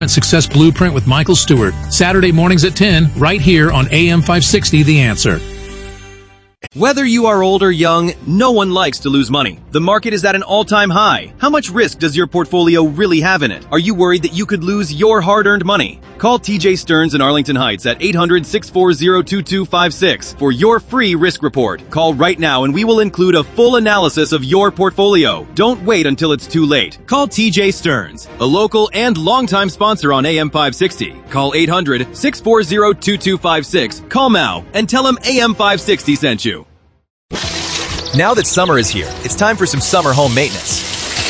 Success Blueprint with Michael Stewart. Saturday mornings at 10, right here on AM 560, The Answer. Whether you are old or young, no one likes to lose money. The market is at an all-time high. How much risk does your portfolio really have in it? Are you worried that you could lose your hard-earned money? Call TJ Stearns in Arlington Heights at 800-640-2256 for your free risk report. Call right now and we will include a full analysis of your portfolio. Don't wait until it's too late. Call TJ Stearns, a local and longtime sponsor on AM 560. Call 800-640-2256. Call now and tell him AM 560 sent you. Now that summer is here, it's time for some summer home maintenance.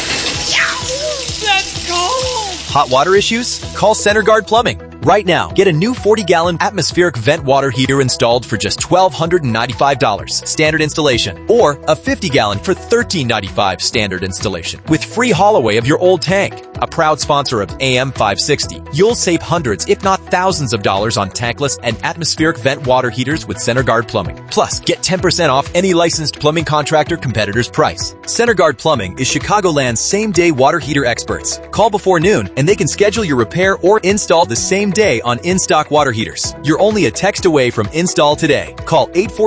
That's cold! Hot water issues? Call CenterGuard Plumbing. Right now, get a new 40-gallon atmospheric vent water heater installed for just $1,295 standard installation, or a 50-gallon for $1,395 standard installation, with free haul away of your old tank. A proud sponsor of AM 560, you'll save hundreds, if not thousands of dollars on tankless and atmospheric vent water heaters with CenterGuard Plumbing. Plus, get 10% off any licensed plumbing contractor competitor's price. CenterGuard Plumbing is Chicagoland's same-day water heater experts. Call before noon, and they can schedule your repair or install the same day on in-stock water heaters. You're only a text away from install today. Call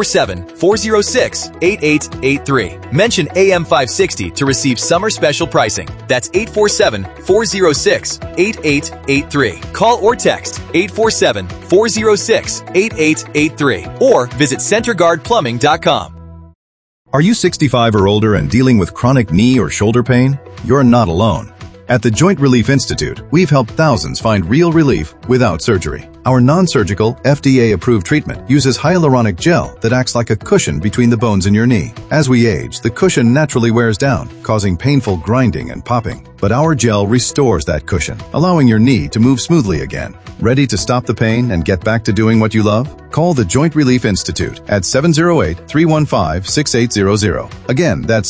847-406-8883. Mention AM 560 to receive summer special pricing. That's 847-406-8883. Call or text 847-406-8883 or visit CenterGuardPlumbing.com. Are you 65 or older and dealing with chronic knee or shoulder pain? You're not alone. At the Joint Relief Institute, we've helped thousands find real relief without surgery. Our non-surgical, FDA-approved treatment uses hyaluronic gel that acts like a cushion between the bones in your knee. As we age, the cushion naturally wears down, causing painful grinding and popping. But our gel restores that cushion, allowing your knee to move smoothly again. Ready to stop the pain and get back to doing what you love? Call the Joint Relief Institute at 708-315-6800. Again, that's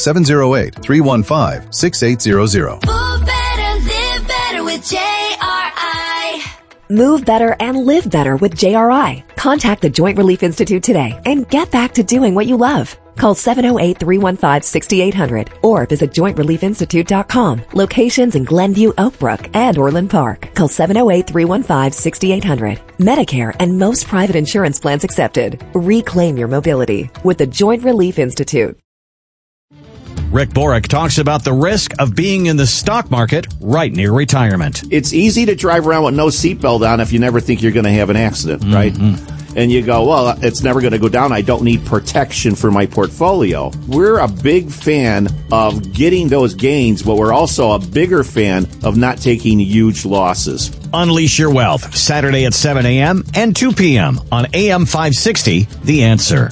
708-315-6800. Move better, live better with JRI. Move better and live better with JRI. Contact the Joint Relief Institute today and get back to doing what you love. Call 708-315-6800 or visit jointreliefinstitute.com. Locations in Glenview, Oak Brook, and Orland Park. Call 708-315-6800. Medicare and most private insurance plans accepted. Reclaim your mobility with the Joint Relief Institute. Rick Borick talks about the risk of being in the stock market right near retirement. It's easy to drive around with no seatbelt on if you never think you're going to have an accident, right? And you go, well, it's never going to go down. I don't need protection for my portfolio. We're a big fan of getting those gains, but we're also a bigger fan of not taking huge losses. Unleash your wealth, Saturday at 7 a.m. and 2 p.m. on AM 560, The Answer.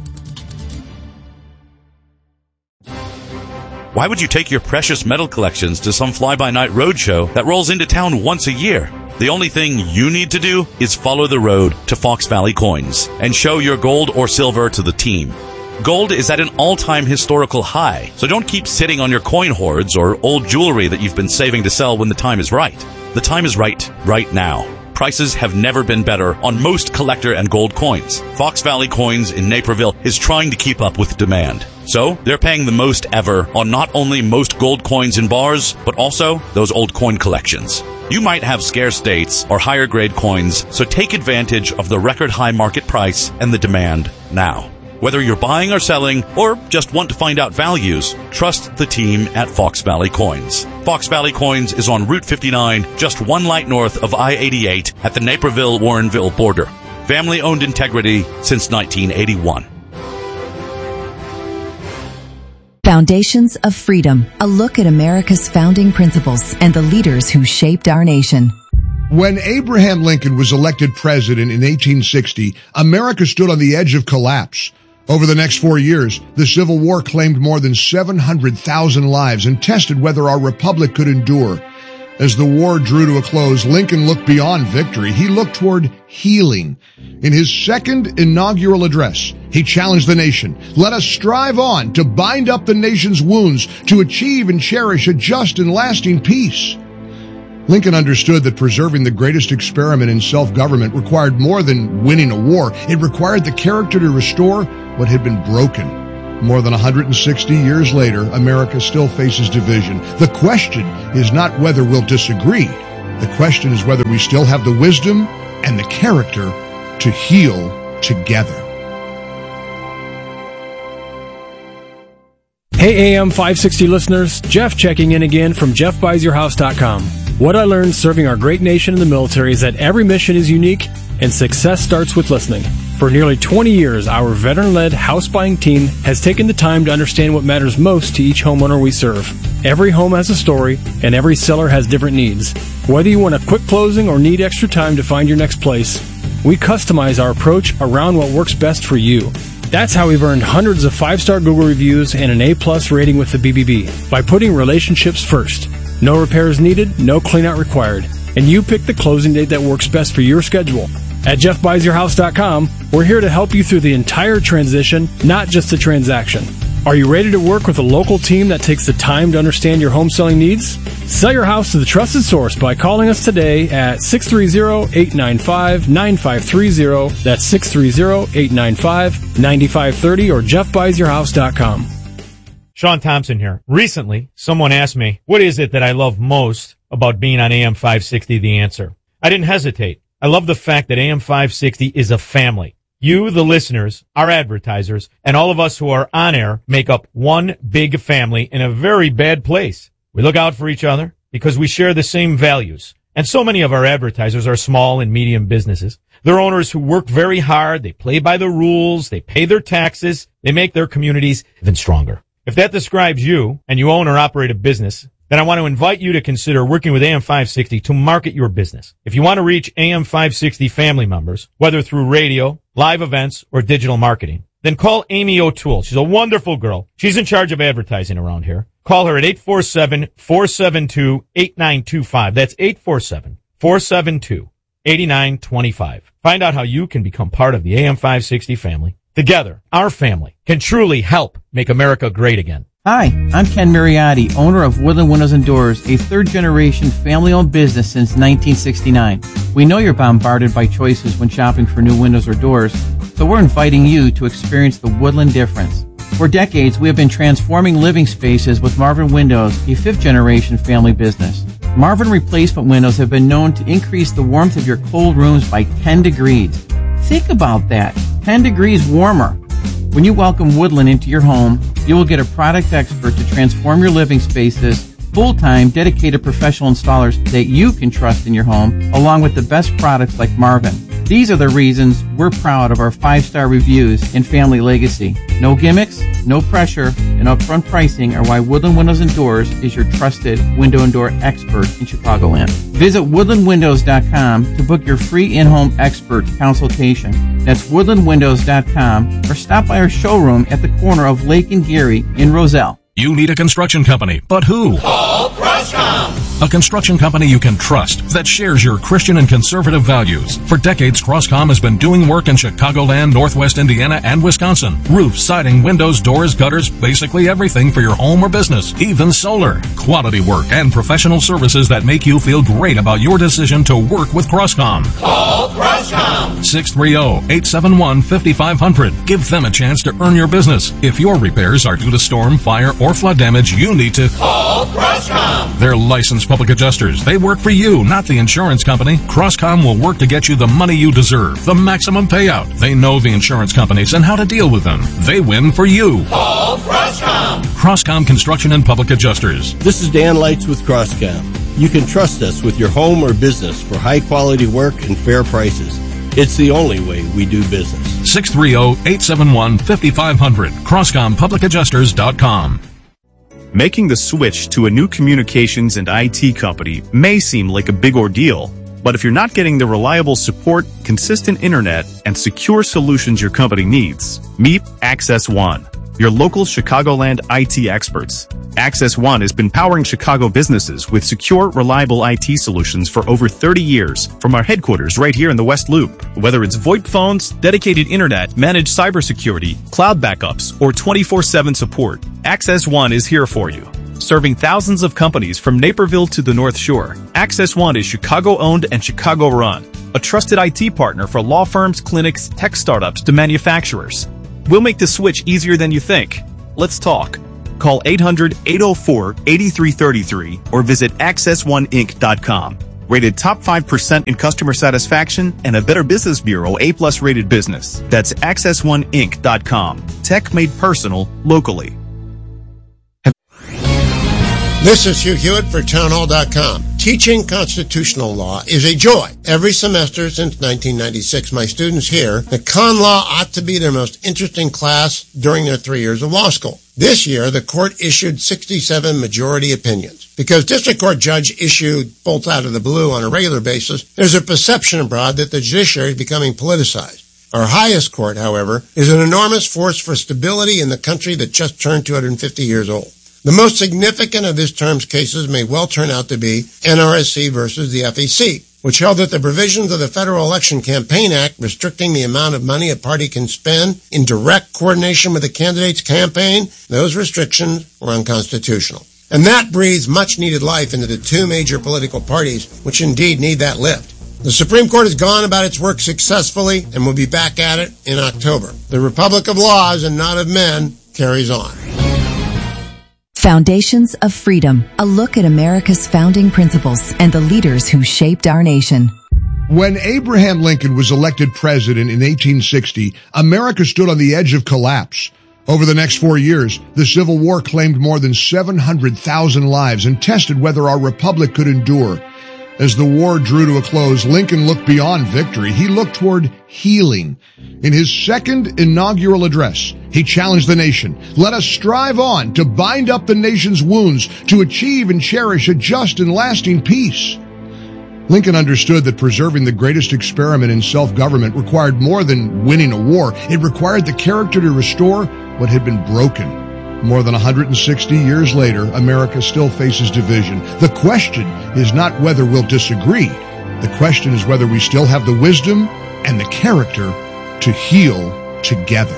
Why would you take your precious metal collections to some fly-by-night roadshow that rolls into town once a year? The only thing you need to do is follow the road to Fox Valley Coins and show your gold or silver to the team. Gold is at an all-time historical high, so don't keep sitting on your coin hoards or old jewelry that you've been saving to sell when the time is right. The time is right now. Prices have never been better on most collector and gold coins. Fox Valley Coins in Naperville is trying to keep up with demand. So, they're paying the most ever on not only most gold coins in bars, but also those old coin collections. You might have scarce dates or higher grade coins, so take advantage of the record high market price and the demand now. Whether you're buying or selling, or just want to find out values, trust the team at Fox Valley Coins. Fox Valley Coins is on Route 59, just one light north of I-88 at the Naperville-Warrenville border. Family-owned integrity since 1981. Foundations of Freedom, a look at America's founding principles and the leaders who shaped our nation. When Abraham Lincoln was elected president in 1860, America stood on the edge of collapse. Over the next 4 years, the Civil War claimed more than 700,000 lives and tested whether our republic could endure. As the war drew to a close, Lincoln looked beyond victory. He looked toward healing. In his second inaugural address, he challenged the nation. Let us strive on to bind up the nation's wounds, to achieve and cherish a just and lasting peace. Lincoln understood that preserving the greatest experiment in self-government required more than winning a war. It required the character to restore what had been broken. More than 160 years later, America still faces division. The question is not whether we'll disagree, The question is whether we still have the wisdom and the character to heal together. Hey AM 560 listeners, Jeff checking in again from JeffBuysYourHouse.com. What I learned serving our great nation in the military is that every mission is unique and success starts with listening. For nearly 20 years, our veteran-led house buying team has taken the time to understand what matters most to each homeowner we serve. Every home has a story, and every seller has different needs. Whether you want a quick closing or need extra time to find your next place, we customize our approach around what works best for you. That's how we've earned hundreds of 5-star Google reviews and an A+ rating with the BBB, by putting relationships first. No repairs needed, no cleanout required, and you pick the closing date that works best for your schedule. At JeffBuysYourHouse.com, we're here to help you through the entire transition, not just the transaction. Are you ready to work with a local team that takes the time to understand your home selling needs? Sell your house to the trusted source by calling us today at 630-895-9530. That's 630-895-9530 or JeffBuysYourHouse.com. Sean Thompson here. Recently, someone asked me, what is it that I love most about being on AM 560 The Answer? I didn't hesitate. I love the fact that AM 560 is a family. You, the listeners, our advertisers, and all of us who are on air make up one big family in a very bad place. We look out for each other because we share the same values. And so many of our advertisers are small and medium businesses. They're owners who work very hard. They play by the rules. They pay their taxes. They make their communities even stronger. If that describes you and you own or operate a business, then I want to invite you to consider working with AM 560 to market your business. If you want to reach AM 560 family members, whether through radio, live events, or digital marketing, then call Amy O'Toole. She's a wonderful girl. She's in charge of advertising around here. Call her at 847-472-8925. That's 847-472-8925. Find out how you can become part of the AM 560 family. Together, our family can truly help make America great again. Hi, I'm Ken Mariotti, owner of Woodland Windows and Doors, a third-generation family-owned business since 1969. We know you're bombarded by choices when shopping for new windows or doors, so we're inviting you to experience the Woodland difference. For decades, we have been transforming living spaces with Marvin Windows, a fifth-generation family business. Marvin replacement windows have been known to increase the warmth of your cold rooms by 10 degrees. Think about that, 10 degrees warmer. When you welcome Woodland into your home, you will get a product expert to transform your living spaces, full-time, dedicated professional installers that you can trust in your home, along with the best products like Marvin. These are the reasons we're proud of our 5-star reviews and family legacy. No gimmicks, no pressure, and upfront pricing are why Woodland Windows and Doors is your trusted window and door expert in Chicagoland. Visit woodlandwindows.com to book your free in-home expert consultation. That's woodlandwindows.com, or stop by our showroom at the corner of Lake and Geary in Roselle. You need a construction company, but who? Call Croscom. A construction company you can trust that shares your Christian and conservative values. For decades, Croscom has been doing work in Chicagoland, Northwest Indiana, and Wisconsin. Roofs, siding, windows, doors, gutters, basically everything for your home or business, even solar. Quality work and professional services that make you feel great about your decision to work with Croscom. Call Croscom. 630-871-5500. Give them a chance to earn your business. If your repairs are due to storm, fire, or flood damage, you need to call Croscom. They're licensed public adjusters. They work for you, not the insurance company. Croscom will work to get you the money you deserve, the maximum payout. They know the insurance companies and how to deal with them. They win for you. Call Croscom. Croscom Construction and Public Adjusters. This is Dan Lights with Croscom. You can trust us with your home or business for high quality work and fair prices. It's the only way we do business. 630-871-5500. CroscomPublicAdjusters.com. Making the switch to a new communications and IT company may seem like a big ordeal, but if you're not getting the reliable support, consistent internet, and secure solutions your company needs, meet Access One, your local Chicagoland IT experts. Access One has been powering Chicago businesses with secure, reliable IT solutions for over 30 years from our headquarters right here in the West Loop. Whether it's VoIP phones, dedicated internet, managed cybersecurity, cloud backups, or 24/7 support, Access One is here for you. Serving thousands of companies from Naperville to the North Shore, Access One is Chicago-owned and Chicago-run. A trusted IT partner for law firms, clinics, tech startups to manufacturers. We'll make the switch easier than you think. Let's talk. Call 800-804-8333 or visit AccessOneInc.com. rated top 5% in customer satisfaction, and a Better Business Bureau A+ rated business. That's AccessOneInc.com. Tech made personal locally. This is Hugh Hewitt for townhall.com. Teaching constitutional law is a joy. Every semester since 1996, my students hear that con law ought to be their most interesting class during their 3 years of law school. This year, the court issued 67 majority opinions. Because district court judge issued bolts out of the blue on a regular basis, there's a perception abroad that the judiciary is becoming politicized. Our highest court, however, is an enormous force for stability in the country that just turned 250 years old. The most significant of this term's cases may well turn out to be NRSC versus the FEC, which held that the provisions of the Federal Election Campaign Act restricting the amount of money a party can spend in direct coordination with the candidate's campaign, those restrictions were unconstitutional. And that breathes much-needed life into the two major political parties, which indeed need that lift. The Supreme Court has gone about its work successfully and will be back at it in October. The Republic of Laws and not of men carries on. Foundations of Freedom, a look at America's founding principles and the leaders who shaped our nation. When Abraham Lincoln was elected president in 1860, America stood on the edge of collapse. Over the next 4 years, the Civil War claimed more than 700,000 lives and tested whether our republic could endure. As the war drew to a close, Lincoln looked beyond victory. He looked toward healing. In his second inaugural address, he challenged the nation. Let us strive on to bind up the nation's wounds, to achieve and cherish a just and lasting peace. Lincoln understood that preserving the greatest experiment in self-government required more than winning a war. It required the character to restore what had been broken. More than 160 years later, America still faces division. The question is not whether we'll disagree. The question is whether we still have the wisdom and the character to heal together.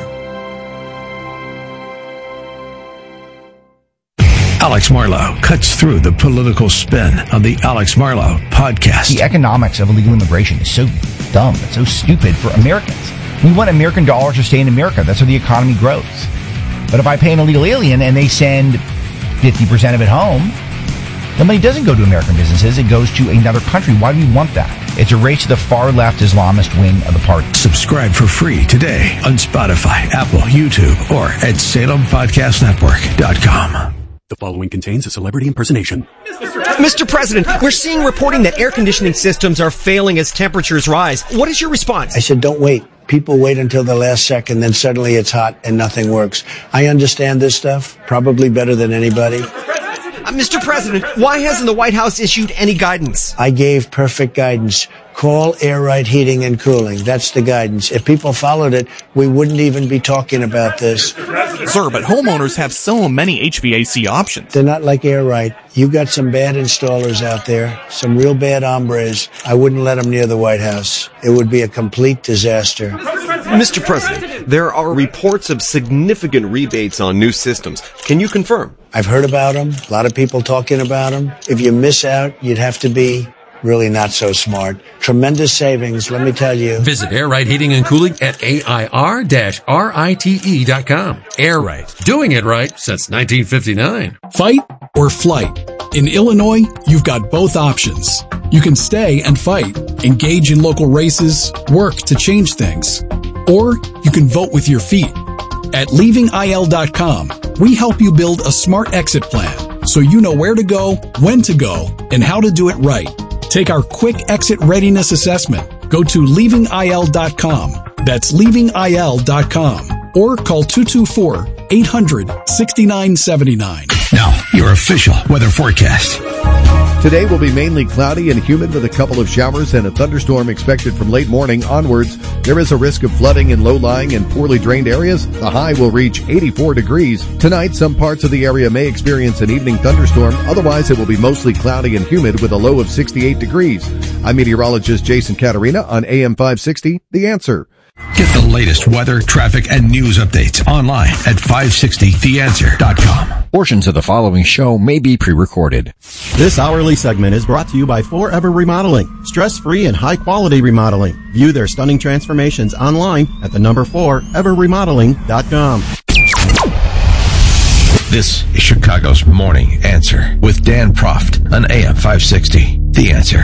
Alex Marlow cuts through the political spin on the Alex Marlow podcast. The economics of illegal immigration is so dumb. It's so stupid for Americans. We want American dollars to stay in America. That's how the economy grows. But if I pay an illegal alien and they send 50% of it home, the money doesn't go to American businesses. It goes to another country. Why do we want that? It's a race to the far-left Islamist wing of the party. Subscribe for free today on Spotify, Apple, YouTube, or at SalemPodcastNetwork.com. The following contains a celebrity impersonation. Mr. President, we're seeing reporting that air conditioning systems are failing as temperatures rise. What is your response? I said, don't wait. People wait until the last second, then suddenly it's hot and nothing works. I understand this stuff, probably better than anybody. Mr. President, why hasn't the White House issued any guidance? I gave perfect guidance. Call Air Right Heating and Cooling. That's the guidance. If people followed it, we wouldn't even be talking about this. Sir, but homeowners have so many HVAC options. They're not like Air Right. You got some bad installers out there, some real bad hombres. I wouldn't let them near the White House. It would be a complete disaster. Mr. President, there are reports of significant rebates on new systems. Can you confirm? I've heard about them. A lot of people talking about them. If you miss out, you'd have to be really not so smart. Tremendous savings, let me tell you. Visit Air Right Heating and Cooling at AIR-RITE.com. Air Right. Doing it right since 1959. Fight or flight. In Illinois, you've got both options. You can stay and fight, engage in local races, work to change things. Or you can vote with your feet. At LeavingIL.com, we help you build a smart exit plan so you know where to go, when to go, and how to do it right. Take our quick exit readiness assessment. Go to LeavingIL.com. That's LeavingIL.com. Or call 224-800-6979. Now, your official weather forecast. Today will be mainly cloudy and humid with a couple of showers and a thunderstorm expected from late morning onwards. There is a risk of flooding in low-lying and poorly drained areas. The high will reach 84 degrees. Tonight, some parts of the area may experience an evening thunderstorm. Otherwise, it will be mostly cloudy and humid with a low of 68 degrees. I'm meteorologist Jason Caterina on AM 560, The Answer. Get the latest weather, traffic, and news updates online at 560theanswer.com. Portions of the following show may be pre-recorded. This hourly segment is brought to you by Forever Remodeling. Stress-free and high-quality remodeling. View their stunning transformations online at the number 4everremodeling.com. This is Chicago's Morning Answer with Dan Proft on AM 560. The Answer.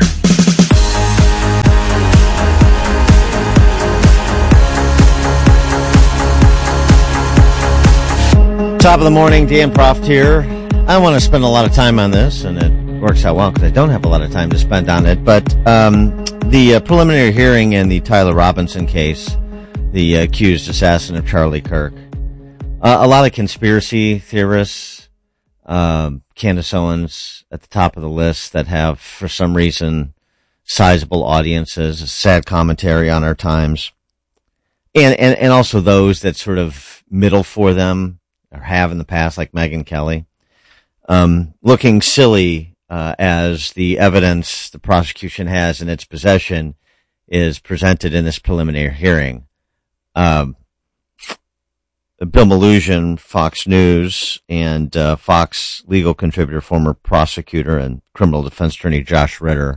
Top of the morning, Dan Proft here. I want to spend a lot of time on this, and it works out well because I don't have a lot of time to spend on it. But the preliminary hearing in the Tyler Robinson case, the accused assassin of Charlie Kirk, a lot of conspiracy theorists, Candace Owens at the top of the list that have, for some reason, sizable audiences, a sad commentary on our times, and also those that sort of middle for them, or have in the past, like Megyn Kelly, looking silly as the evidence the prosecution has in its possession is presented in this preliminary hearing. Bill Maloogian, Fox News, and Fox legal contributor, former prosecutor, and criminal defense attorney Josh Ritter.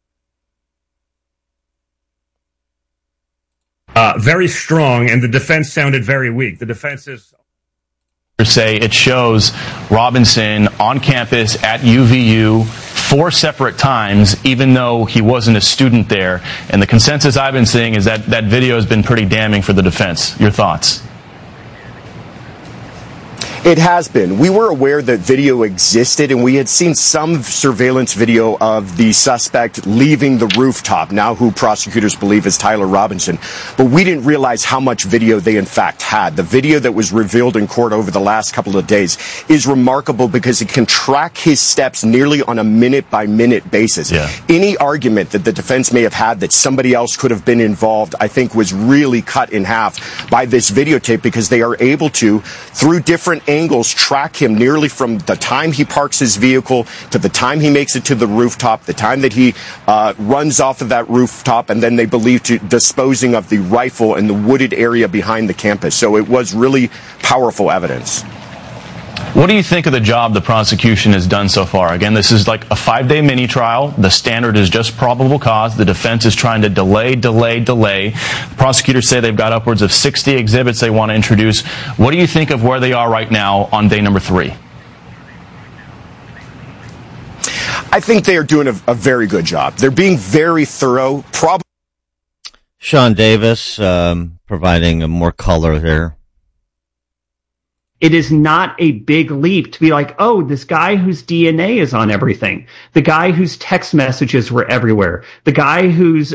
Very strong, and the defense sounded very weak. The defense is... say it shows Robinson on campus at UVU 4 separate times, even though he wasn't a student there. And the consensus I've been seeing is that that video has been pretty damning for the defense. Your thoughts? It has been. We were aware that video existed, and we had seen some surveillance video of the suspect leaving the rooftop, now who prosecutors believe is Tyler Robinson. But we didn't realize how much video they in fact had. The video that was revealed in court over the last couple of days is remarkable because it can track his steps nearly on a minute-by-minute basis. Yeah. Any argument that the defense may have had that somebody else could have been involved, I think, was really cut in half by this videotape because they are able to, through different angles, track him nearly from the time he parks his vehicle to the time he makes it to the rooftop, the time that he runs off of that rooftop, and then they believe to disposing of the rifle in the wooded area behind the campus. So it was really powerful evidence. What do you think of the job the prosecution has done so far? Again, this is like a 5-day mini trial. The standard is just probable cause. The defense is trying to delay. The prosecutors say they've got upwards of 60 exhibits they want to introduce. What do you think of where they are right now on day number 3? I think they are doing a very good job. They're being very thorough. Sean Davis providing more color there. It is not a big leap to be like, oh, this guy whose DNA is on everything, the guy whose text messages were everywhere, the guy whose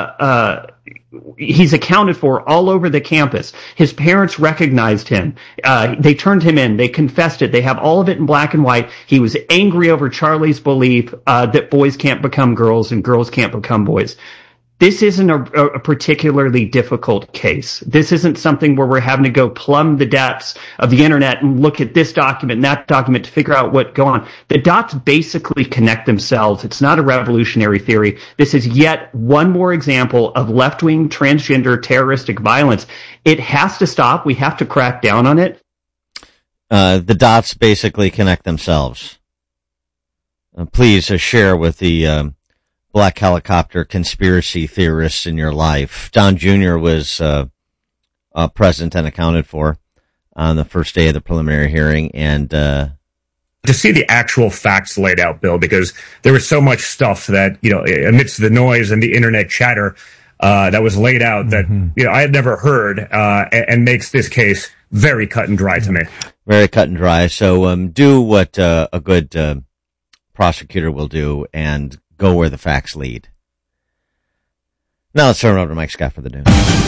he's accounted for all over the campus. His parents recognized him. They turned him in. They confessed it. They have all of it in black and white. He was angry over Charlie's belief that boys can't become girls and girls can't become boys. This isn't a particularly difficult case. This isn't something where we're having to go plumb the depths of the internet and look at this document and that document to figure out what's going on. The dots basically connect themselves. It's not a revolutionary theory. This is yet one more example of left-wing transgender terroristic violence. It has to stop. We have to crack down on it. The dots basically connect themselves. Please share with the Black Helicopter conspiracy theorists in your life. Don Jr. was present and accounted for on the first day of the preliminary hearing, and to see the actual facts laid out, Bill, because there was so much stuff that, you know, amidst the noise and the internet chatter that was laid out that, you know, I had never heard, and makes this case very cut and dry to me. Very cut and dry. So do what a good prosecutor will do and go where the facts lead. Now let's turn it over to Mike Scott for the news.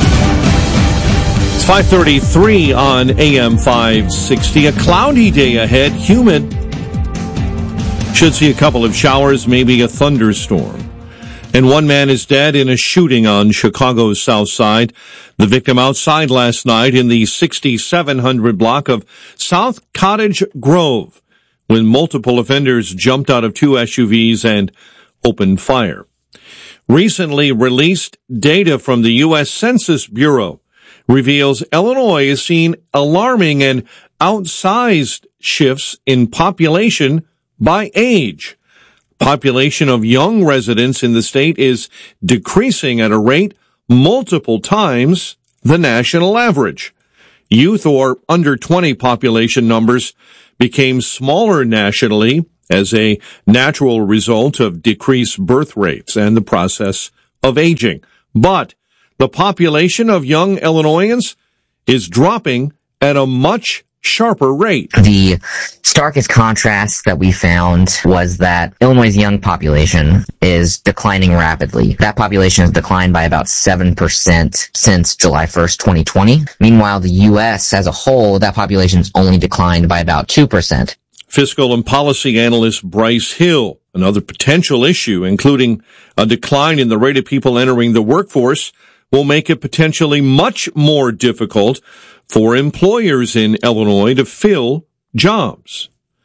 It's 5:33 on AM 560. A cloudy day ahead, humid. Should see a couple of showers, maybe a thunderstorm. And one man is dead in a shooting on Chicago's South Side. The victim outside last night in the 6700 block of South Cottage Grove when multiple offenders jumped out of 2 SUVs and opened fire. Recently released data from the U.S. Census Bureau reveals Illinois is seeing alarming and outsized shifts in population by age. Population of young residents in the state is decreasing at a rate multiple times the national average. Youth or under 20 population numbers became smaller nationally as a natural result of decreased birth rates and the process of aging. But the population of young Illinoisans is dropping at a much sharper rate. The starkest contrast that we found was that Illinois' young population is declining rapidly. That population has declined by about 7% since July 1st, 2020. Meanwhile, the U.S. as a whole, that population's only declined by about 2%. Fiscal and policy analyst Bryce Hill, another potential issue, including a decline in the rate of people entering the workforce, will make it potentially much more difficult for employers in Illinois to fill jobs.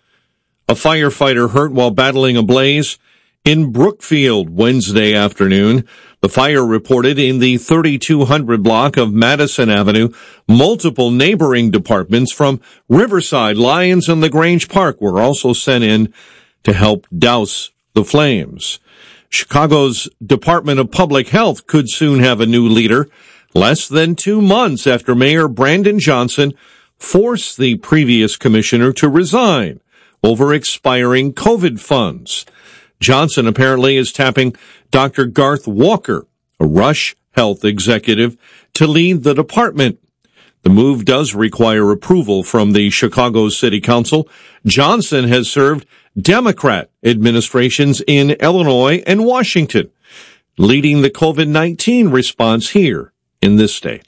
A firefighter hurt while battling a blaze in Brookfield Wednesday afternoon. The fire reported in the 3200 block of Madison Avenue. Multiple neighboring departments from Riverside, Lyons, and LaGrange Park were also sent in to help douse the flames. Chicago's Department of Public Health could soon have a new leader, less than 2 months after Mayor Brandon Johnson forced the previous commissioner to resign over expiring COVID funds. Johnson apparently is tapping Dr. Garth Walker, a Rush Health executive, to lead the department. The move does require approval from the Chicago City Council. Johnson has served Democrat administrations in Illinois and Washington, leading the COVID-19 response here in this state.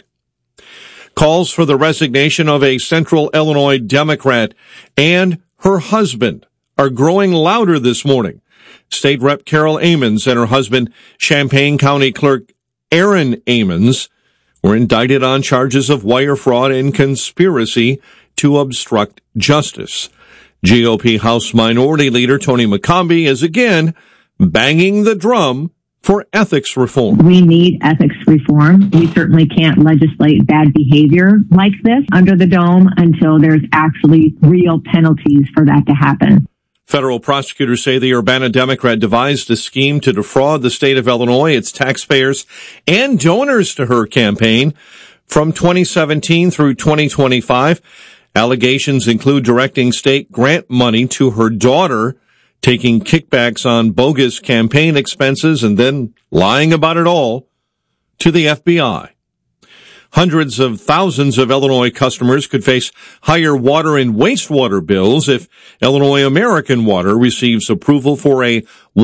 Calls for the resignation of a Central Illinois Democrat and her husband are growing louder this morning. State Rep Carol Amons and her husband, Champaign County Clerk Aaron Amons, were indicted on charges of wire fraud and conspiracy to obstruct justice. GOP House Minority Leader Tony McCombie is again banging the drum for ethics reform. We need ethics reform. We certainly can't legislate bad behavior like this under the dome until there's actually real penalties for that to happen. Federal prosecutors say the Urbana Democrat devised a scheme to defraud the state of Illinois, its taxpayers, and donors to her campaign from 2017 through 2025. Allegations include directing state grant money to her daughter, taking kickbacks on bogus campaign expenses, and then lying about it all to the FBI. Hundreds of thousands of Illinois customers could face higher water and wastewater bills if Illinois American Water receives approval for a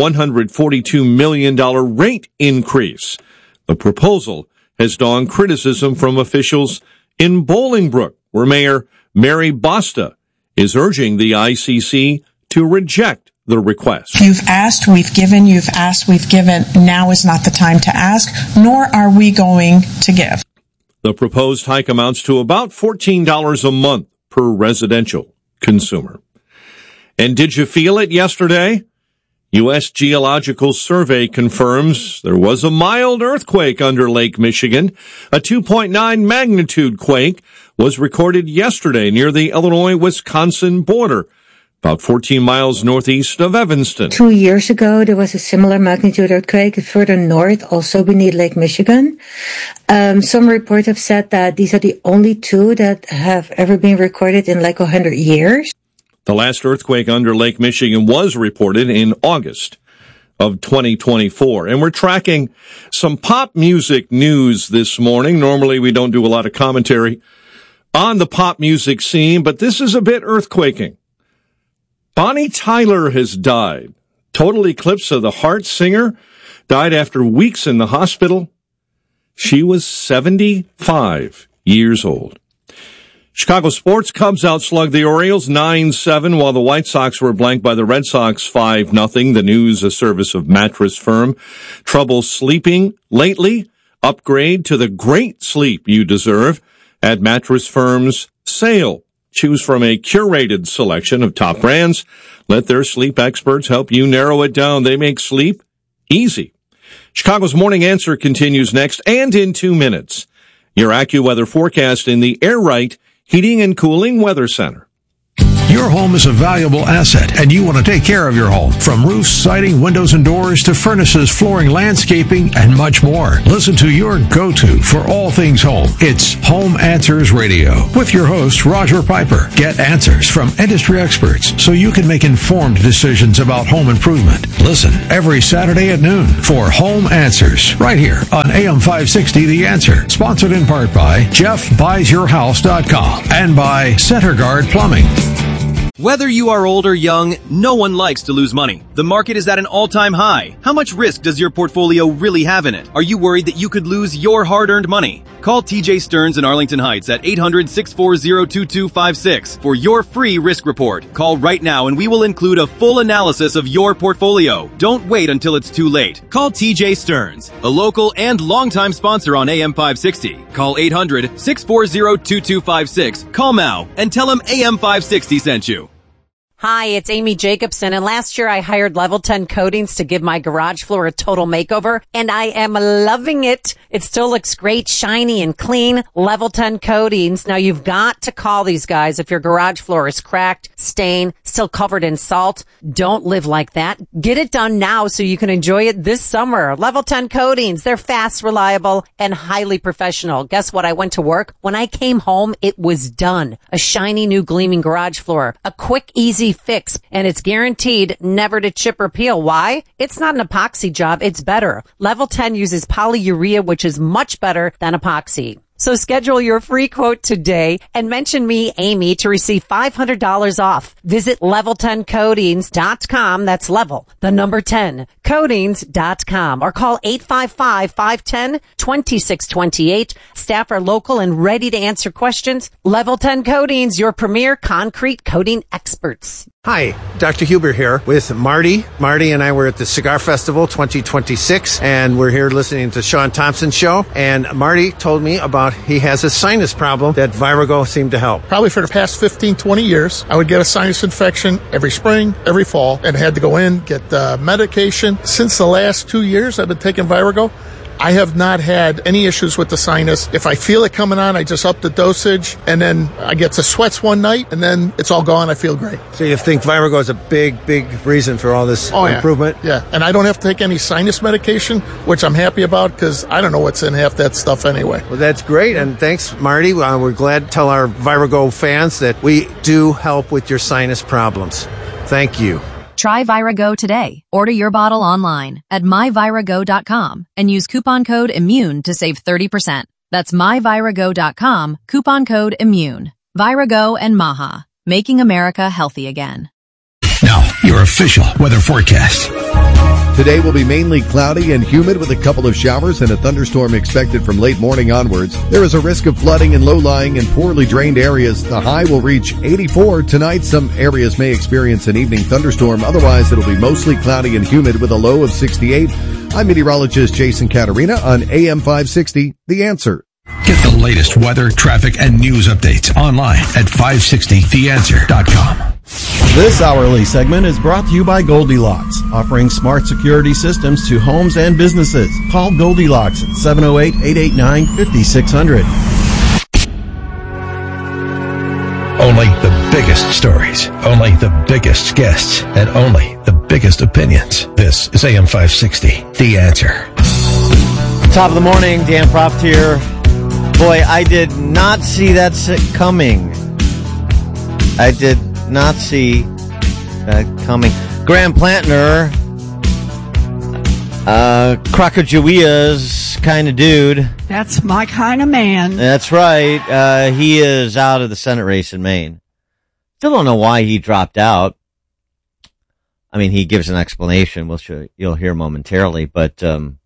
$142 million rate increase. The proposal has dawned criticism from officials in Bolingbrook, where Mayor Mary Bosta is urging the ICC to reject the request. You've asked, we've given. You've asked, we've given. Now is not the time to ask, nor are we going to give. The proposed hike amounts to about $14 a month per residential consumer. And did you feel it yesterday? U.S. Geological Survey confirms there was a mild earthquake under Lake Michigan. A 2.9 magnitude quake was recorded yesterday near the Illinois-Wisconsin border, about 14 miles northeast of Evanston. 2 years ago, there was a similar magnitude earthquake further north, also beneath Lake Michigan. Some reports have said that these are the only two that have ever been recorded in like 100 years. The last earthquake under Lake Michigan was reported in August of 2024. And we're tracking some pop music news this morning. Normally, we don't do a lot of commentary on the pop music scene, but this is a bit earthquaking. Bonnie Tyler has died. Total Eclipse of the Heart singer died after weeks in the hospital. She was 75 years old. Chicago sports, Cubs outslugged the Orioles 9-7, while the White Sox were blanked by the Red Sox 5-0. The news, a service of Mattress Firm. Trouble sleeping lately? Upgrade to the great sleep you deserve at Mattress Firm's sale. Choose from a curated selection of top brands. Let their sleep experts help you narrow it down. They make sleep easy. Chicago's Morning Answer continues next and in 2 minutes. Your AccuWeather forecast in the Air Right Heating and Cooling Weather Center. Your home is a valuable asset, and you want to take care of your home. From roofs, siding, windows, and doors to furnaces, flooring, landscaping, and much more. Listen to your go-to for all things home. It's Home Answers Radio with your host, Roger Piper. Get answers from industry experts so you can make informed decisions about home improvement. Listen every Saturday at noon for Home Answers right here on AM 560 The Answer. Sponsored in part by JeffBuysYourHouse.com and by CenterGuard Plumbing. Whether you are old or young, no one likes to lose money. The market is at an all-time high. How much risk does your portfolio really have in it? Are you worried that you could lose your hard-earned money? Call TJ Stearns in Arlington Heights at 800-640-2256 for your free risk report. Call right now and we will include a full analysis of your portfolio. Don't wait until it's too late. Call TJ Stearns, a local and longtime sponsor on AM 560. Call 800-640-2256. Call now and tell him AM 560 sent you. Hi, it's Amy Jacobson, and last year I hired Level 10 Coatings to give my garage floor a total makeover, and I am loving it. It still looks great, shiny and clean. Level 10 Coatings. Now you've got to call these guys if your garage floor is cracked, stained, still covered in salt. Don't live like that. Get it done now so you can enjoy it this summer. Level 10 Coatings. They're fast, reliable, and highly professional. Guess what? I went to work. When I came home, it was done. A shiny new gleaming garage floor. A quick, easy fix, and it's guaranteed never to chip or peel. Why? It's not an epoxy job. It's better. Level 10 uses polyurea, which is much better than epoxy. So schedule your free quote today and mention me, Amy, to receive $500 off. Visit level10coatings.com. That's level, the number 10, coatings.com, or call 855-510-2628. Staff are local and ready to answer questions. Level 10 Coatings, your premier concrete coating experts. Hi, Dr. Huber here with Marty. Marty and I were at the Cigar Festival 2026, and we're here listening to Sean Thompson's show. And Marty told me about he has a sinus problem that Virago seemed to help. Probably for the past 15, 20 years, I would get a sinus infection every spring, every fall, and had to go in, get medication. Since the last 2 years, I've been taking Virago. I have not had any issues with the sinus. If I feel it coming on, I just up the dosage, and then I get the sweats one night, and then it's all gone. I feel great. So you think Virago is a big reason for all this improvement? Yeah, and I don't have to take any sinus medication, which I'm happy about because I don't know what's in half that stuff anyway. Well, that's great, and thanks, Marty. We're glad to tell our Virago fans that we do help with your sinus problems. Thank you. Try Virago today. Order your bottle online at myvirago.com and use coupon code IMMUNE to save 30%. That's myvirago.com, coupon code IMMUNE. Virago and Maha, making America healthy again. Now, your official weather forecast. Today will be mainly cloudy and humid with a couple of showers and a thunderstorm expected from late morning onwards. There is a risk of flooding in low-lying and poorly drained areas. The high will reach 84. Tonight, some areas may experience an evening thunderstorm. Otherwise, it'll be mostly cloudy and humid with a low of 68. I'm meteorologist Jason Caterina on AM 560, The Answer. Get the latest weather, traffic, and news updates online at 560theanswer.com. This hourly segment is brought to you by Goldilocks, offering smart security systems to homes and businesses. Call Goldilocks at 708-889-5600. Only the biggest stories, only the biggest guests, and only the biggest opinions. This is AM 560, The Answer. Top of the morning, Dan Proft here. Boy, I did not see that coming. I did not see that coming. Graham Plantner, Crocodilia's kind of dude. That's my kind of man. That's right. He is out of the Senate race in Maine. Still don't know why he dropped out. I mean, he gives an explanation. You'll hear momentarily, but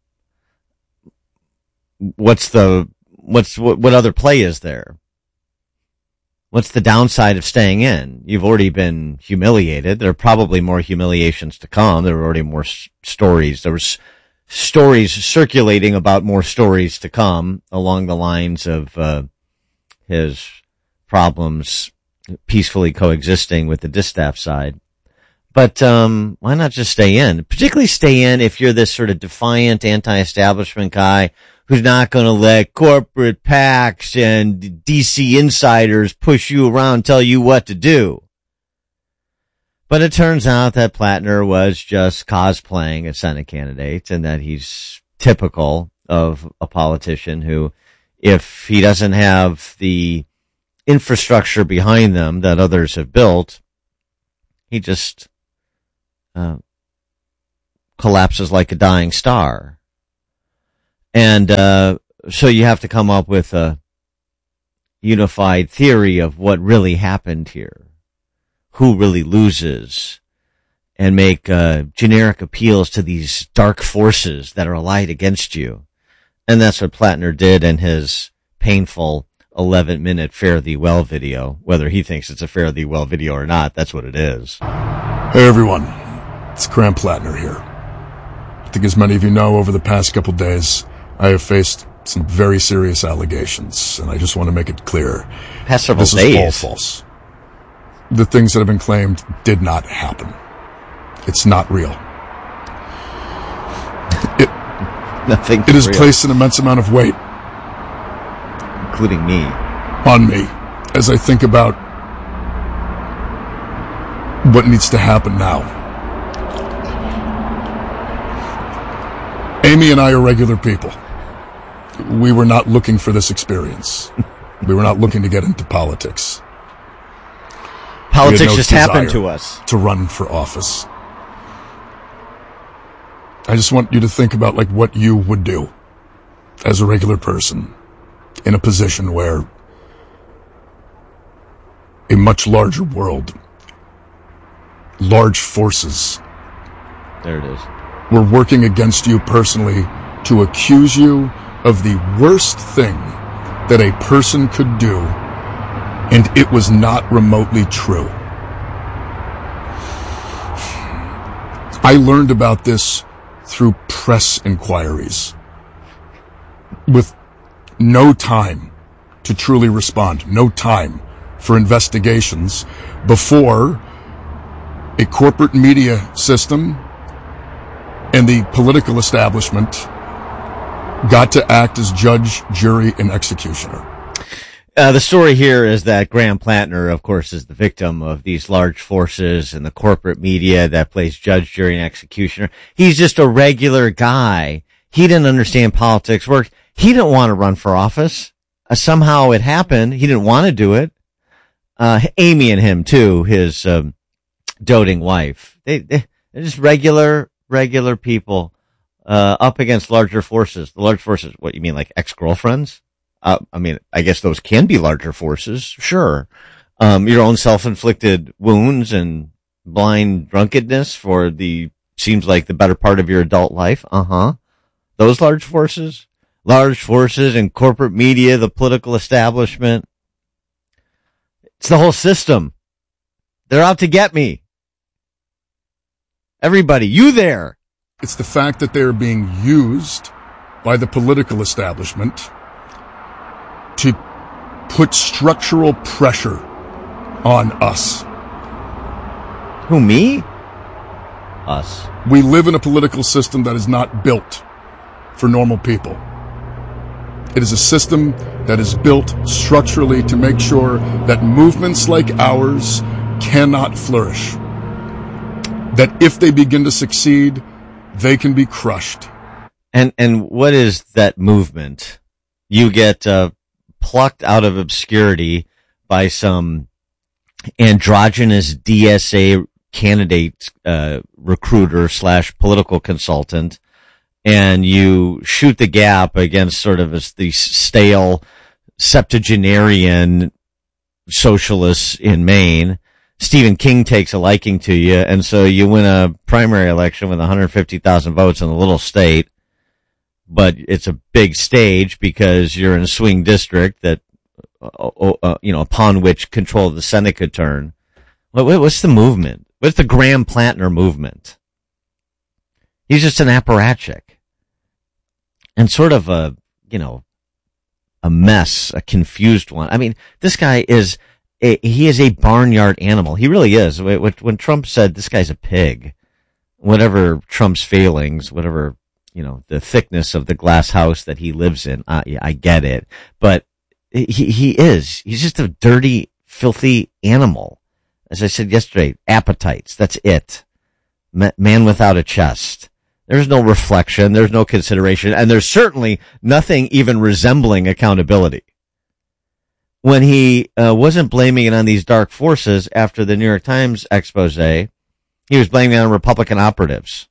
what other play is there? What's the downside of staying in? You've already been humiliated. There are probably more humiliations to come. There were already more stories. There was stories circulating about more stories to come along the lines of his problems peacefully coexisting with the distaff side. But why not just stay in? Particularly stay in if you're this sort of defiant anti-establishment guy who's not going to let corporate PACs and DC insiders push you around, tell you what to do. But it turns out that Plattner was just cosplaying a Senate candidate, and that he's typical of a politician who, if he doesn't have the infrastructure behind them that others have built, he just collapses like a dying star. And so you have to come up with a unified theory of what really happened here, who really loses, and make generic appeals to these dark forces that are allied against you. And that's what Plattner did in his painful 11-minute Fare Thee Well video. Whether he thinks it's a Fare Thee Well video or not, that's what it is. Hey everyone, it's Graham Plattner here. I think as many of you know, over the past couple days, I have faced some very serious allegations, and I just want to make it clear. Past several this days. is all false. The things that have been claimed did not happen. It's not real. Nothing. It has real. placed an immense amount of weight, including me, on me as I think about what needs to happen now. Amy and I are regular people. We were not looking for this experience. We were not looking to get into politics. Politics just happened to us. To run for office. I just want you to think about like what you would do as a regular person in a position where a much larger world, large forces, there it is, were working against you personally to accuse you of the worst thing that a person could do, and it was not remotely true. I learned about this through press inquiries, with no time to truly respond, no time for investigations before a corporate media system and the political establishment got to act as judge, jury, and executioner. The story here is that Graham Plattner, of course, is the victim of these large forces and the corporate media that plays judge, jury, and executioner. He's just a regular guy. He didn't understand politics worked. He didn't want to run for office. Somehow it happened. He didn't want to do it. Amy and him too, his doting wife. They're just regular people up against larger forces. The large forces, what you mean, like ex-girlfriends? I mean, I guess those can be larger forces, sure. Your own self-inflicted wounds and blind drunkenness for seems like the better part of your adult life. Those large forces and corporate media, the political establishment. It's the whole system. They're out to get me. Everybody, you there. It's the fact that they're being used by the political establishment to put structural pressure on us. Who, me? Us. We live in a political system that is not built for normal people. It is a system that is built structurally to make sure that movements like ours cannot flourish. That if they begin to succeed, they can be crushed. And what is that movement? You get plucked out of obscurity by some androgynous DSA candidate recruiter / political consultant, and you shoot the gap against sort of the stale septuagenarian socialists in Maine. Stephen King takes a liking to you, and so you win a primary election with 150,000 votes in a little state. But it's a big stage because you're in a swing district that, upon which control of the Senate could turn. What's the movement? What's the Graham Plattner movement? He's just an apparatchik. And sort of a mess, a confused one. I mean, this guy is a barnyard animal. He really is. When Trump said this guy's a pig, whatever Trump's failings, whatever, the thickness of the glass house that he lives in, I get it. But he's just a dirty, filthy animal. As I said yesterday, appetites. That's it. Man without a chest. There's no reflection. There's no consideration. And there's certainly nothing even resembling accountability. When he wasn't blaming it on these dark forces after the New York Times expose, he was blaming it on Republican operatives.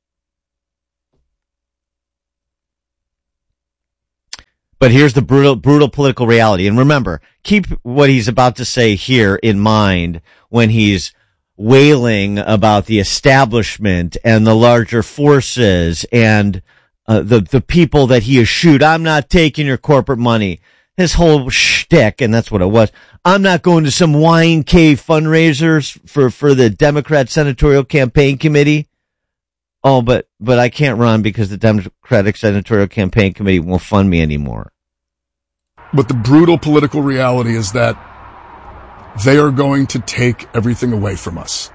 But here's the brutal political reality. And remember, keep what he's about to say here in mind when he's wailing about the establishment and the larger forces and the people that he eschewed. I'm not taking your corporate money. His whole shtick, and that's what it was. I'm not going to some wine cave fundraisers for the Democrat Senatorial Campaign Committee. Oh, but I can't run because the Democratic Senatorial Campaign Committee won't fund me anymore. But the brutal political reality is that they are going to take everything away from us.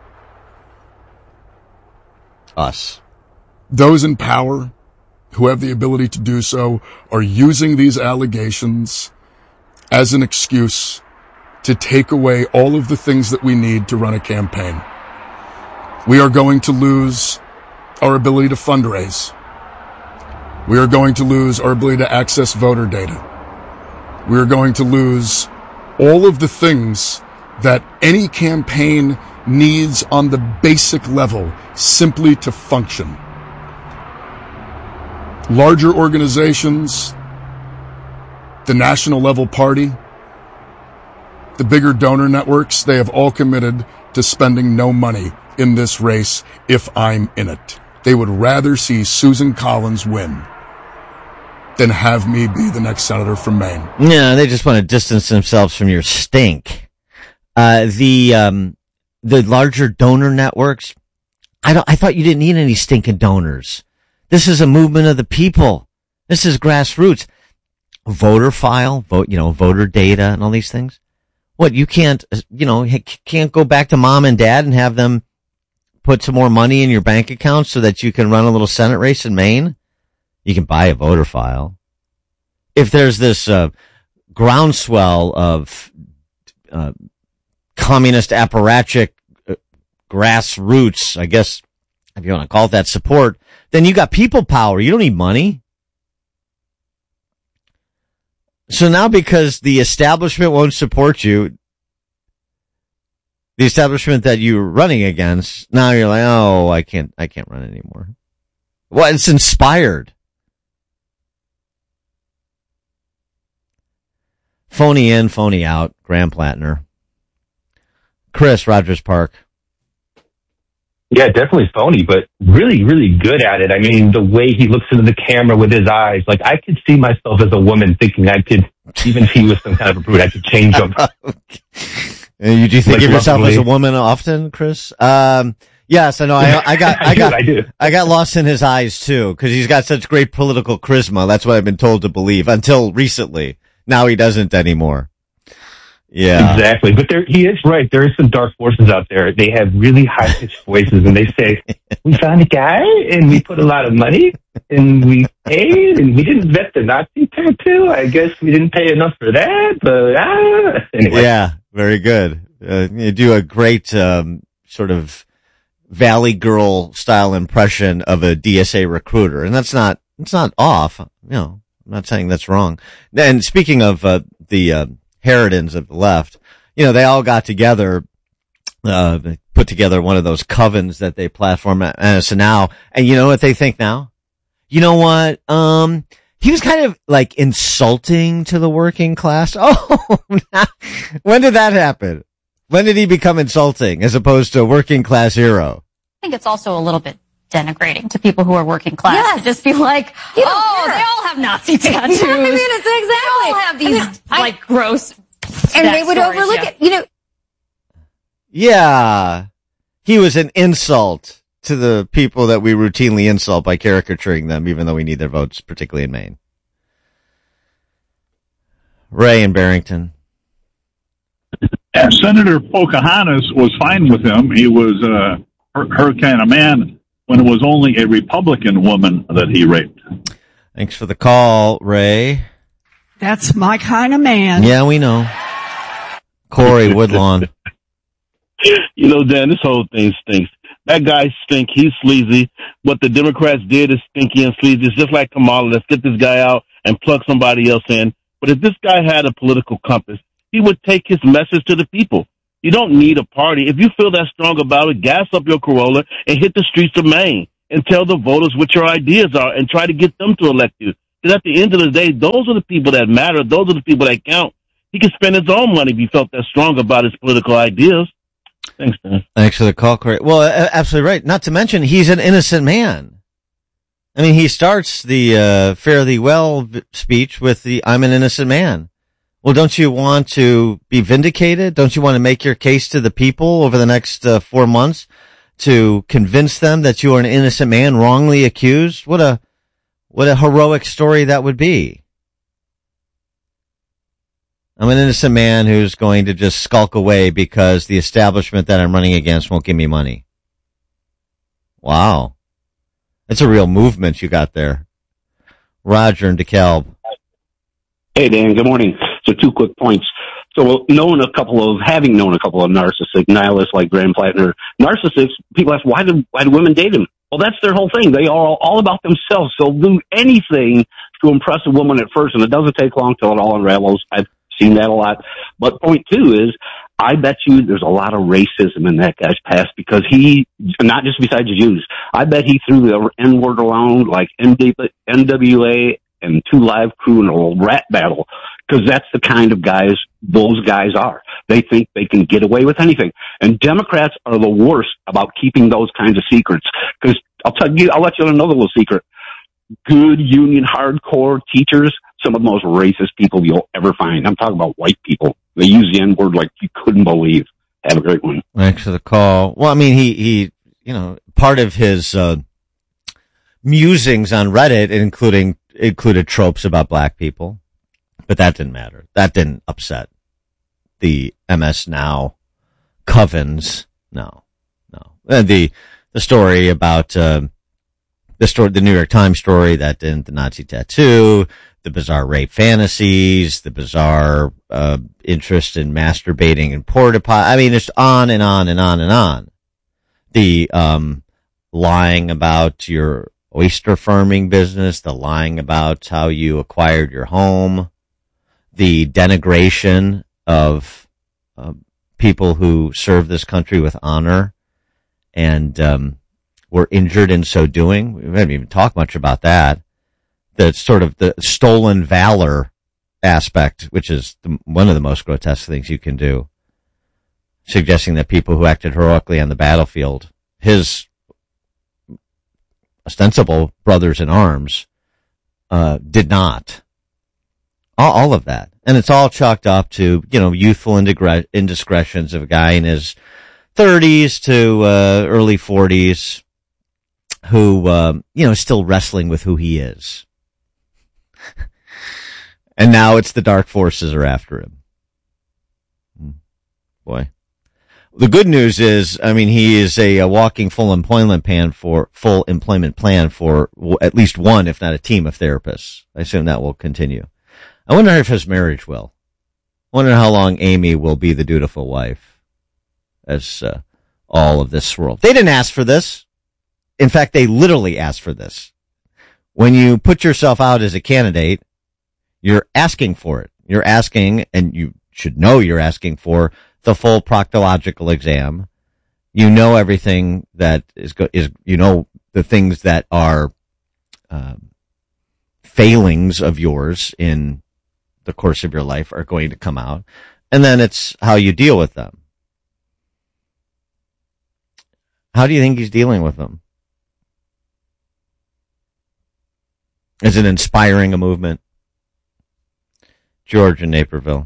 Us. Those in power who have the ability to do so are using these allegations as an excuse to take away all of the things that we need to run a campaign. We are going to lose our ability to fundraise. We are going to lose our ability to access voter data. We are going to lose all of the things that any campaign needs on the basic level simply to function. Larger organizations, the national level party, the bigger donor networks, they have all committed to spending no money in this race if I'm in it. They would rather see Susan Collins win than have me be the next senator from Maine. No, they just want to distance themselves from your stink. The larger donor networks, I thought you didn't need any stinking donors. This is a movement of the people. This is grassroots. Voter file, voter data and all these things. What, you can't go back to mom and dad and have them put some more money in your bank account so that you can run a little Senate race in Maine? You can buy a voter file. If there's this groundswell of communist apparatchik grassroots, I guess, if you want to call it that, support, then you got people power. You don't need money. So now because the establishment won't support you, the establishment that you're running against, now you're like, oh, I can't run anymore. Well, it's inspired. Phony in, phony out, Graham Plattner. Chris, Rogers Park. Yeah, definitely phony, but really, really good at it. I mean, the way he looks into the camera with his eyes, like I could see myself as a woman thinking I could, even if he was some kind of a brute, I could change him. Do you think of yourself as a woman often, Chris? Yes, I know. I got lost in his eyes too, because he's got such great political charisma. That's what I've been told to believe until recently. Now he doesn't anymore. Yeah, exactly. But he is right. There is some dark forces out there. They have really high-pitched voices, and they say, "We found a guy, and we put a lot of money, and we paid, and we didn't vet the Nazi tattoo. I guess we didn't pay enough for that." But anyway, yeah, very good. You do a great sort of Valley Girl style impression of a DSA recruiter, and it's not off. I'm not saying that's wrong. And speaking of the Harridans of the left, they all got together, put together one of those covens that they platform at SNL. And you know what they think now? You know what? He was kind of like insulting to the working class. Oh, when did that happen? When did he become insulting as opposed to a working class hero? I think it's also a little bit denigrating to people who are working class. Yes. To just be like, they all have Nazi tattoos. I mean, it's exactly. They all have these gross. And they would overlook it, Yeah. He was an insult to the people that we routinely insult by caricaturing them, even though we need their votes, particularly in Maine. Ray in Barrington. Senator Pocahontas was fine with him. He was her kind of man when it was only a Republican woman that he raped. Thanks for the call, Ray. That's my kind of man. Yeah, we know. Corey Woodlawn. Dan, this whole thing stinks. That guy stink. He's sleazy. What the Democrats did is stinky and sleazy. It's just like Kamala. Let's get this guy out and plug somebody else in. But if this guy had a political compass, he would take his message to the people. You don't need a party. If you feel that strong about it, gas up your Corolla and hit the streets of Maine and tell the voters what your ideas are and try to get them to elect you. Because at the end of the day, those are the people that matter. Those are the people that count. He could spend his own money if he felt that strong about his political ideas. Thanks, Dan. Thanks for the call, Corey. Well, absolutely right. Not to mention, he's an innocent man. I mean, he starts the Fare Thee Well speech with the I'm an innocent man. Well, don't you want to be vindicated? Don't you want to make your case to the people over the next 4 months to convince them that you are an innocent man wrongly accused? What a heroic story that would be. I'm an innocent man who's going to just skulk away because the establishment that I'm running against won't give me money. Wow. That's a real movement you got there. Roger in DeKalb. Hey, Dan. Good morning. So 2 quick points. So having known a couple of narcissistic nihilists like Graham Plattner, narcissists, people ask, why do women date him? Well, that's their whole thing. They are all about themselves. So they'll do anything to impress a woman at first, and it doesn't take long till it all unravels. I've seen that a lot. But point 2 is, I bet you there's a lot of racism in that guy's past because he, not just besides Jews, I bet he threw the N-word around like NWA and 2 Live Crew in a little rap battle because that's the kind of guys those guys are. They think they can get away with anything. And Democrats are the worst about keeping those kinds of secrets because I'll let you know another little secret. Good union hardcore teachers, some of the most racist people you'll ever find. I'm talking about white people. They use the N-word like you couldn't believe. Have a great one. Thanks for the call. Well, I mean, he part of his musings on Reddit included tropes about black people, but that didn't matter. That didn't upset the MS Now covens. No. The story about the New York Times story that didn't, the Nazi tattoo, the bizarre rape fantasies, the bizarre interest in masturbating and porta potty. I mean, it's on and on and on and on. The lying about your oyster farming business, the lying about how you acquired your home, the denigration of people who serve this country with honor and were injured in so doing. We haven't even talked much about that. The sort of the stolen valor aspect, which is one of the most grotesque things you can do, suggesting that people who acted heroically on the battlefield, his ostensible brothers in arms, did not. All of that. And it's all chalked up to, youthful indiscretions of a guy in his 30s to early 40s who, is still wrestling with who he is. And now it's the dark forces are after him. Boy. The good news is, he is a walking full employment plan for at least one, if not a team of therapists. I assume that will continue. I wonder if his marriage will. I wonder how long Amy will be the dutiful wife as all of this swirl. They didn't ask for this. In fact, they literally asked for this. When you put yourself out as a candidate, you're asking for it. You're asking, and you should know you're asking for the full proctological exam. You know everything that is the things that are failings of yours in the course of your life are going to come out. And then it's how you deal with them. How do you think he's dealing with them? Is it inspiring a movement? George in Naperville.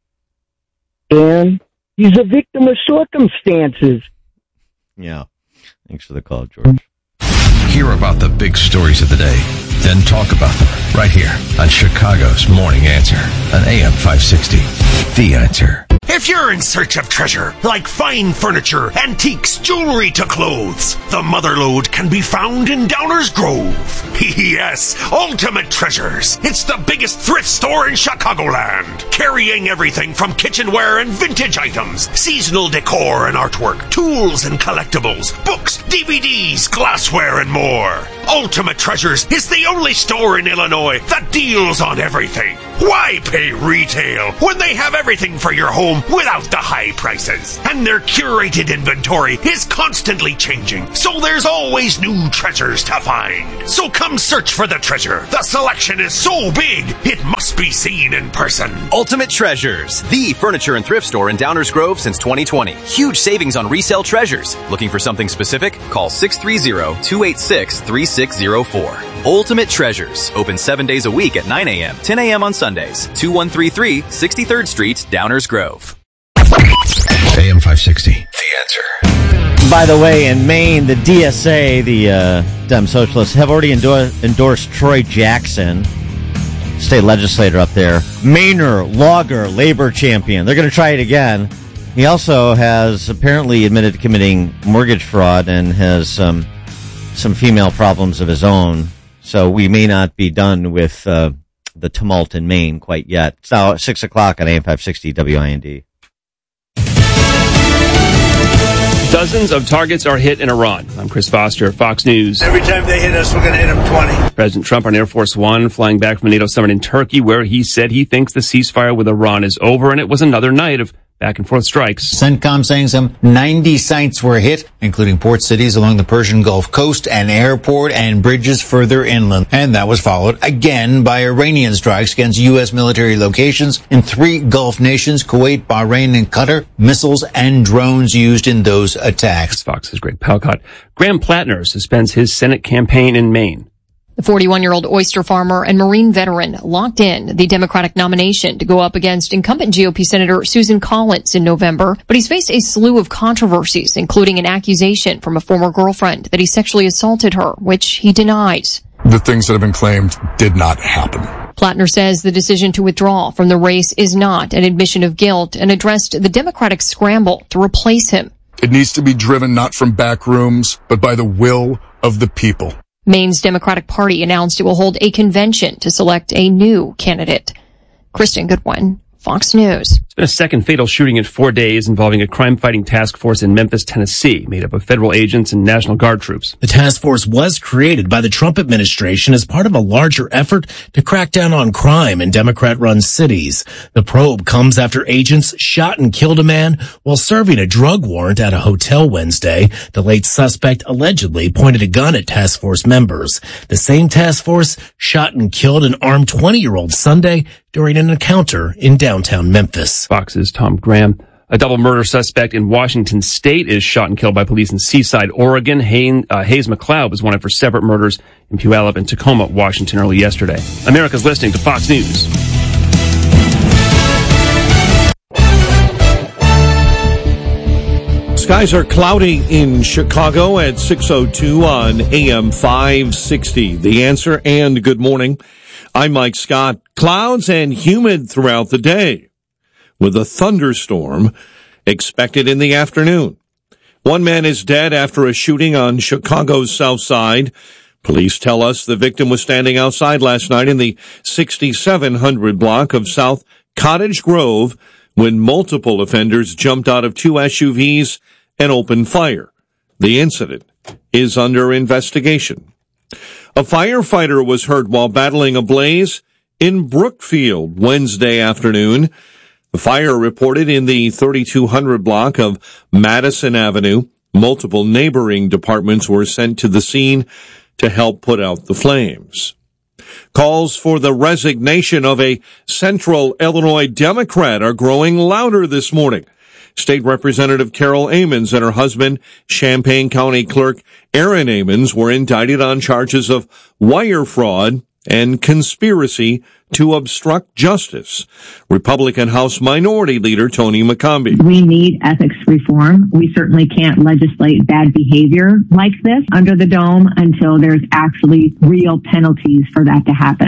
And he's a victim of circumstances. Yeah. Thanks for the call, George. Hear about the big stories of the day, then talk about them right here on Chicago's Morning Answer on AM 560. The Answer. If you're in search of treasure, like fine furniture, antiques, jewelry to clothes, the Motherlode can be found in Downers Grove. Yes, Ultimate Treasures. It's the biggest thrift store in Chicagoland, carrying everything from kitchenware and vintage items, seasonal decor and artwork, tools and collectibles, books, DVDs, glassware, and more. Ultimate Treasures is the only store in Illinois that deals on everything. Why pay retail when they have everything for your home without the high prices? And their curated inventory is constantly changing, so there's always new treasures to find. So come search for the treasure. The selection is so big, it must be seen in person. Ultimate Treasures, the furniture and thrift store in Downers Grove since 2020. Huge savings on resale treasures. Looking for something specific? Call 630-286-3604. Ultimate Treasures, open 7 days a week at 9 a.m., 10 a.m. on Sundays. 2133 63rd Street, Downers Grove. AM 560. The Answer. By the way, in Maine, the DSA, the Dem Socialists, have already endorsed Troy Jackson, state legislator up there, Mainer, logger, labor champion. They're going to try it again. He also has apparently admitted to committing mortgage fraud and has some female problems of his own. So we may not be done with the tumult in Maine quite yet. It's now 6 o'clock on AM 560 WIND. Dozens of targets are hit in Iran. I'm Chris Foster, Fox News. Every time they hit us, we're going to hit them 20. President Trump on Air Force One flying back from a NATO summit in Turkey, where he said he thinks the ceasefire with Iran is over, and it was another night of back-and-forth strikes. CENTCOM saying some 90 sites were hit, including port cities along the Persian Gulf coast, an airport, and bridges further inland. And that was followed again by Iranian strikes against U.S. military locations in 3 Gulf nations, Kuwait, Bahrain, and Qatar. Missiles and drones used in those attacks. Fox's Greg Palcott. Graham Plattner suspends his Senate campaign in Maine. The 41-year-old oyster farmer and Marine veteran locked in the Democratic nomination to go up against incumbent GOP Senator Susan Collins in November, but he's faced a slew of controversies, including an accusation from a former girlfriend that he sexually assaulted her, which he denies. The things that have been claimed did not happen. Plattner says the decision to withdraw from the race is not an admission of guilt and addressed the Democratic scramble to replace him. It needs to be driven not from back rooms, but by the will of the people. Maine's Democratic Party announced it will hold a convention to select a new candidate. Kristen Goodwin, Fox News. It's been a second fatal shooting in 4 days involving a crime-fighting task force in Memphis, Tennessee, made up of federal agents and National Guard troops. The task force was created by the Trump administration as part of a larger effort to crack down on crime in Democrat-run cities. The probe comes after agents shot and killed a man while serving a drug warrant at a hotel Wednesday. The late suspect allegedly pointed a gun at task force members. The same task force shot and killed an armed 20-year-old Sunday during an encounter in downtown Memphis. Fox's Tom Graham. A double murder suspect in Washington State is shot and killed by police in Seaside, Oregon. Hayes McLeod was wanted for separate murders in Puyallup and Tacoma, Washington early yesterday. America's listening to Fox News. Skies are cloudy in Chicago at 6:02 on AM 560. The Answer, and good morning. I'm Mike Scott. Clouds and humid throughout the day, with a thunderstorm expected in the afternoon. One man is dead after a shooting on Chicago's South Side. Police tell us the victim was standing outside last night in the 6700 block of South Cottage Grove when multiple offenders jumped out of 2 SUVs and opened fire. The incident is under investigation. A firefighter was hurt while battling a blaze in Brookfield Wednesday afternoon. The fire reported in the 3200 block of Madison Avenue. Multiple neighboring departments were sent to the scene to help put out the flames. Calls for the resignation of a Central Illinois Democrat are growing louder this morning. State Representative Carol Amons and her husband, Champaign County Clerk Aaron Amons, were indicted on charges of wire fraud and conspiracy to obstruct justice. Republican House Minority Leader Tony McCombie. We need ethics reform. We certainly can't legislate bad behavior like this under the dome until there's actually real penalties for that to happen.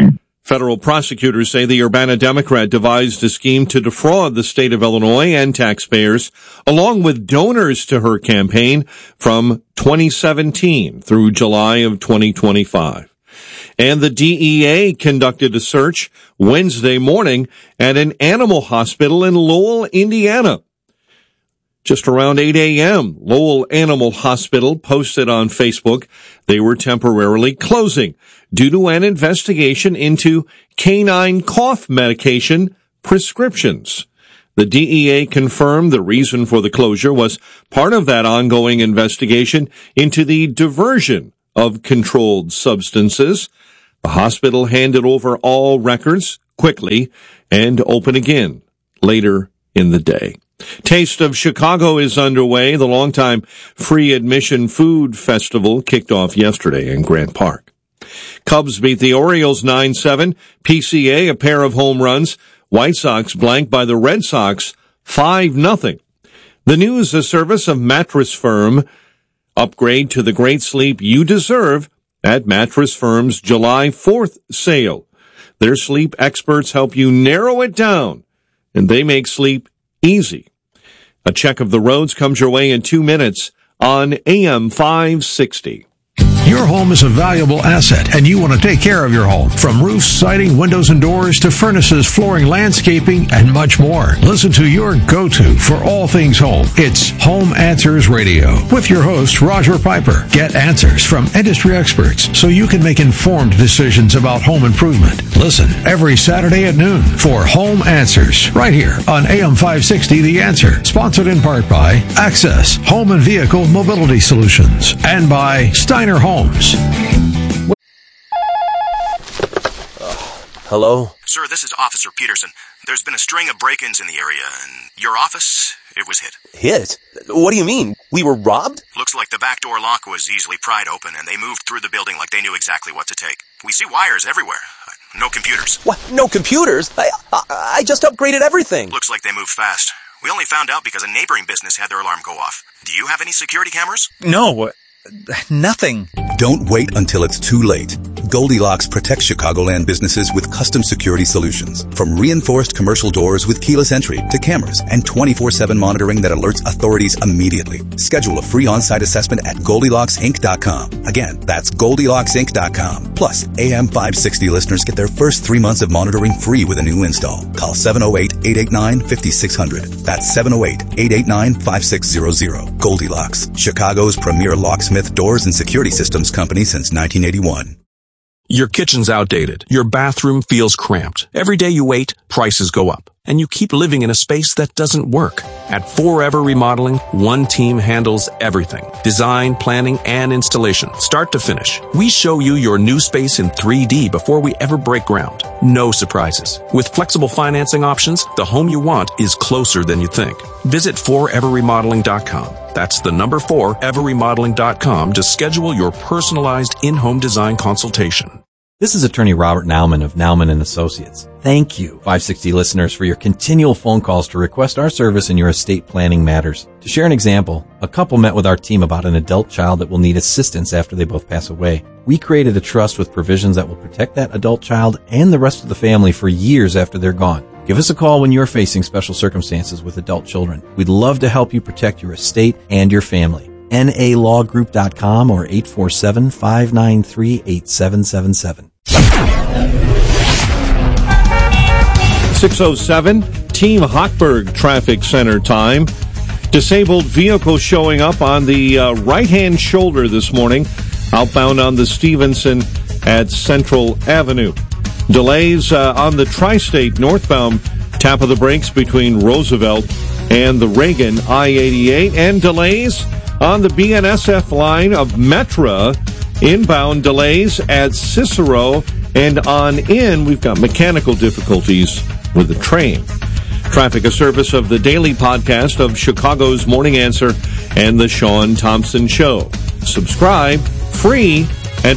Federal prosecutors say the Urbana Democrat devised a scheme to defraud the state of Illinois and taxpayers, along with donors to her campaign from 2017 through July of 2025. And the DEA conducted a search Wednesday morning at an animal hospital in Lowell, Indiana. Just around 8 a.m., Lowell Animal Hospital posted on Facebook they were temporarily closing due to an investigation into canine cough medication prescriptions. The DEA confirmed the reason for the closure was part of that ongoing investigation into the diversion of controlled substances. The hospital handed over all records quickly and opened again later in the day. Taste of Chicago is underway. The longtime free admission food festival kicked off yesterday in Grant Park. Cubs beat the Orioles 9-7. PCA, a pair of home runs. White Sox blanked by the Red Sox 5-0. The news, a service of Mattress Firm. Upgrade to the great sleep you deserve at Mattress Firm's July 4th sale. Their sleep experts help you narrow it down, and they make sleep easy. A check of the roads comes your way in 2 minutes on AM 560. Your home is a valuable asset, and you want to take care of your home. From roofs, siding, windows and doors to furnaces, flooring, landscaping, and much more. Listen to your go-to for all things home. It's Home Answers Radio with your host, Roger Piper. Get answers from industry experts so you can make informed decisions about home improvement. Listen every Saturday at noon for Home Answers right here on AM 560 The Answer. Sponsored in part by Access Home and Vehicle Mobility Solutions and by Steiner Homes. Hello? Sir, this is Officer Peterson. There's been a string of break-ins in the area, and your office, it was hit. Hit? What do you mean? We were robbed? Looks like the back door lock was easily pried open, and they moved through the building like they knew exactly what to take. We see wires everywhere. No computers. What? No computers? I just upgraded everything. Looks like they moved fast. We only found out because a neighboring business had their alarm go off. Do you have any security cameras? No. Nothing. Don't wait until it's too late. Goldilocks protects Chicagoland businesses with custom security solutions. From reinforced commercial doors with keyless entry to cameras and 24/7 monitoring that alerts authorities immediately. Schedule a free on-site assessment at GoldilocksInc.com. Again, that's GoldilocksInc.com. Plus, AM 560 listeners get their first 3 months of monitoring free with a new install. Call 708-889-5600. That's 708-889-5600. Goldilocks, Chicago's premier locksmith, doors, and security systems company since 1981. Your kitchen's outdated. Your bathroom feels cramped. Every day you wait, prices go up. And you keep living in a space that doesn't work. At Forever Remodeling, one team handles everything. Design, planning, and installation, start to finish. We show you your new space in 3D before we ever break ground. No surprises. With flexible financing options, the home you want is closer than you think. Visit foreverremodeling.com. That's the number 4everremodeling.com to schedule your personalized in-home design consultation. This is attorney Robert Nauman of Nauman & Associates. Thank you, 560 listeners, for your continual phone calls to request our service in your estate planning matters. To share an example, a couple met with our team about an adult child that will need assistance after they both pass away. We created a trust with provisions that will protect that adult child and the rest of the family for years after they're gone. Give us a call when you're facing special circumstances with adult children. We'd love to help you protect your estate and your family. NALawgroup.com or 847-593-8777. 6:07, Team Hochberg Traffic Center time. Disabled vehicle showing up on the right-hand shoulder this morning, outbound on the Stevenson at Central Avenue. Delays on the Tri-State northbound, tap of the brakes between Roosevelt and the Reagan I-88, and delays on the BNSF line of Metra, inbound delays at Cicero, and on in, we've got mechanical difficulties with the train. Traffic, a service of the daily podcast of Chicago's Morning Answer and the Sean Thompson Show. Subscribe free at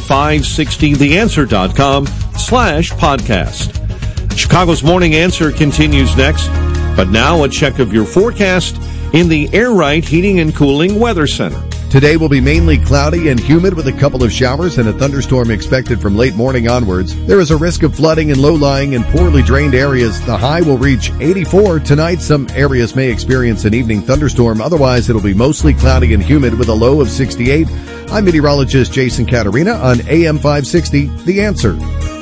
560theanswer.com/podcast. Chicago's Morning Answer continues next, but now a check of your forecast in the Air Right Heating and Cooling Weather Center. Today will be mainly cloudy and humid with a couple of showers and a thunderstorm expected from late morning onwards. There is a risk of flooding in low-lying and poorly drained areas. The high will reach 84 tonight. Some areas may experience an evening thunderstorm. Otherwise, it'll be mostly cloudy and humid with a low of 68. I'm meteorologist Jason Caterina on AM 560, The Answer.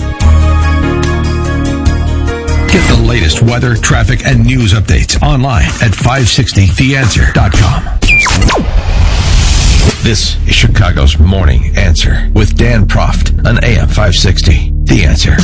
Get the latest weather, traffic, and news updates online at 560theanswer.com. This is Chicago's Morning Answer with Dan Proft on AM 560, The Answer.